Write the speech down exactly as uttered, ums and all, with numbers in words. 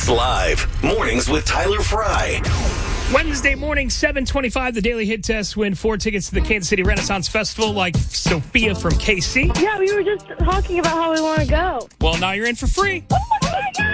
It's live. Mornings with Tyler Fry. Wednesday morning, seven twenty-five, the Daily Hit Test. Win four tickets to the Kansas City Renaissance Festival like Sophia from K C. Yeah, we were just talking about how we want to go. Well, now you're in for free. Oh my God!